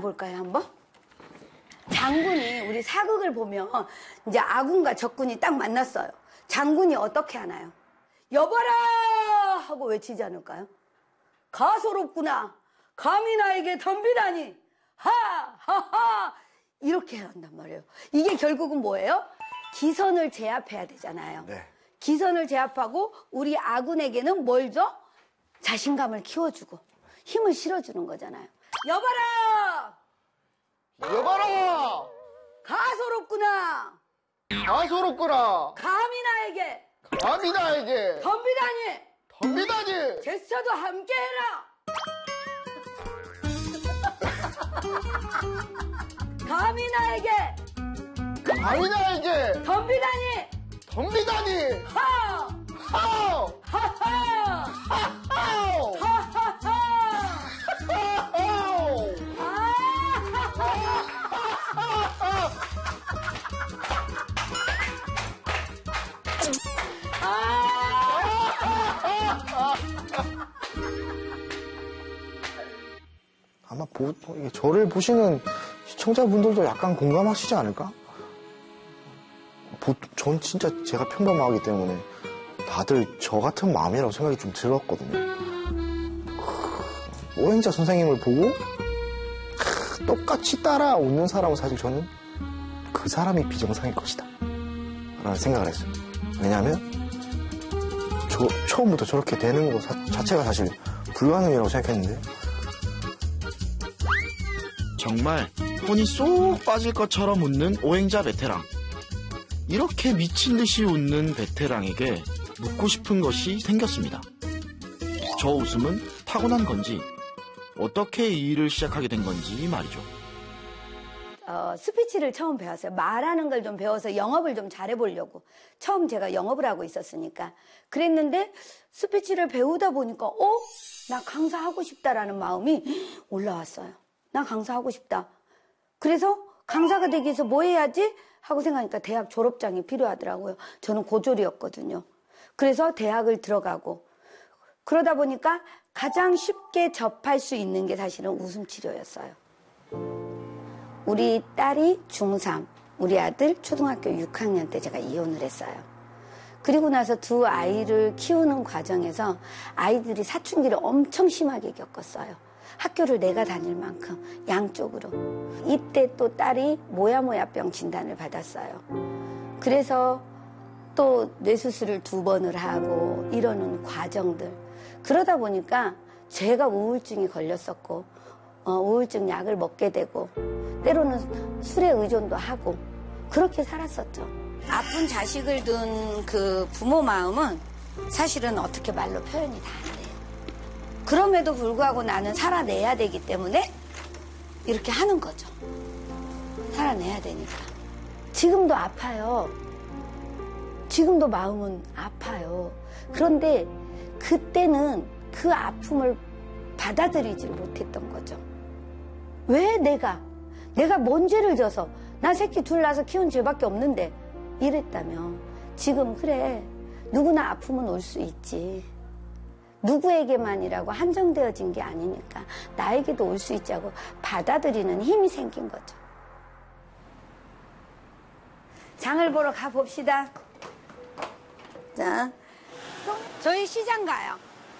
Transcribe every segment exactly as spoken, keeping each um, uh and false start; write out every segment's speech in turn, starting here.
만나볼까요, 한번? 장군이 우리 사극을 보면 이제 아군과 적군이 딱 만났어요. 장군이 어떻게 하나요? 여봐라! 하고 외치지 않을까요? 가소롭구나. 감히 나에게 덤비다니. 하! 하하! 이렇게 해야 한단 말이에요. 이게 결국은 뭐예요? 기선을 제압해야 되잖아요. 네. 기선을 제압하고 우리 아군에게는 뭘 줘? 자신감을 키워주고 힘을 실어주는 거잖아요. 여봐라! 여봐라! 가소롭구나. 가소롭구나. 감히 나에게 감히 나에게 덤비다니. 덤비다니. 제쳐도 함께해라. 감히 나에게 감히 나에게 덤비다니. 덤비다니. 하! 하오! 하하! 하오! 하하하! 하오! 아마 보, 저를 보시는 시청자분들도 약간 공감하시지 않을까? 보, 전 진짜 제가 평범하기 때문에 다들 저 같은 마음이라고 생각이 좀 들었거든요. 오행자 선생님을 보고 똑같이 따라 웃는 사람은 사실 저는 그 사람이 비정상일 것이다 라는 생각을 했어요. 왜냐하면 저, 처음부터 저렇게 되는 것 자, 자체가 사실 불가능이라고 생각했는데 정말 혼이 쏙 빠질 것처럼 웃는 오행자 베테랑. 이렇게 미친 듯이 웃는 베테랑에게 묻고 싶은 것이 생겼습니다. 저 웃음은 타고난 건지 어떻게 이 일을 시작하게 된 건지 말이죠. 어, 스피치를 처음 배웠어요. 말하는 걸 좀 배워서 영업을 좀 잘해보려고. 처음 제가 영업을 하고 있었으니까. 그랬는데 스피치를 배우다 보니까 어? 나 강사하고 싶다라는 마음이 올라왔어요. 나 강사하고 싶다. 그래서 강사가 되기 위해서 뭐 해야지? 하고 생각하니까 대학 졸업장이 필요하더라고요. 저는 고졸이었거든요. 그래서 대학을 들어가고 그러다 보니까 가장 쉽게 접할 수 있는 게 사실은 웃음치료였어요. 우리 딸이 중삼, 우리 아들 초등학교 육 학년 때 제가 이혼을 했어요. 그리고 나서 두 아이를 키우는 과정에서 아이들이 사춘기를 엄청 심하게 겪었어요. 학교를 내가 다닐 만큼 양쪽으로. 이때 또 딸이 모야모야병 진단을 받았어요. 그래서 또 뇌수술을 두 번을 하고 이러는 과정들. 그러다 보니까 제가 우울증이 걸렸었고 어, 우울증 약을 먹게 되고 때로는 술에 의존도 하고 그렇게 살았었죠. 아픈 자식을 둔 그 부모 마음은 사실은 어떻게 말로 표현이 다 안 돼요. 그럼에도 불구하고 나는 살아내야 되기 때문에 이렇게 하는 거죠. 살아내야 되니까. 지금도 아파요. 지금도 마음은 아파요. 그런데 그때는 그 아픔을 받아들이질 못했던 거죠. 왜 내가, 내가 뭔 죄를 져서 나 새끼 둘 낳아서 키운 죄밖에 없는데 이랬다면 지금 그래 누구나 아픔은 올 수 있지. 누구에게만이라고 한정되어진 게 아니니까 나에게도 올 수 있자고 받아들이는 힘이 생긴 거죠. 장을 보러 가봅시다. 자, 저희 시장 가요.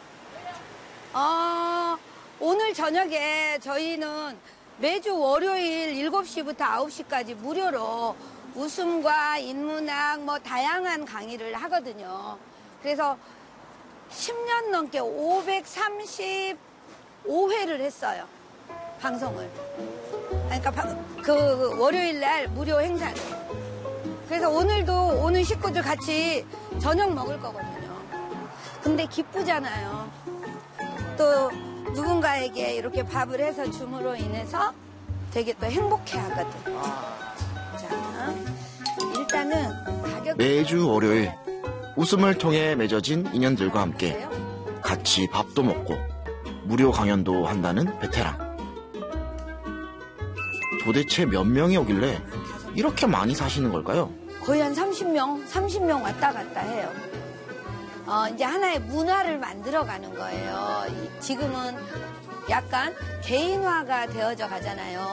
어, 오늘 저녁에 저희는 매주 월요일 일곱 시부터 아홉 시까지 무료로 웃음과 인문학 뭐 다양한 강의를 하거든요. 그래서 십 년 넘게 오백삼십오 회를 했어요. 방송을. 그러니까 그 월요일 날 무료 행사를. 그래서 오늘도 오는 식구들 같이 저녁 먹을 거거든요. 근데 기쁘잖아요. 또 누군가에게 이렇게 밥을 해서 줌으로 인해서 되게 또 행복해 하거든. 자, 일단은 가격. 매주 월요일 웃음을 통해 맺어진 인연들과 함께 같이 밥도 먹고 무료 강연도 한다는 베테랑. 도대체 몇 명이 오길래 이렇게 많이 사시는 걸까요? 거의 한 삼십 명, 삼십 명 왔다 갔다 해요. 어, 이제 하나의 문화를 만들어가는 거예요. 지금은 약간 개인화가 되어져 가잖아요.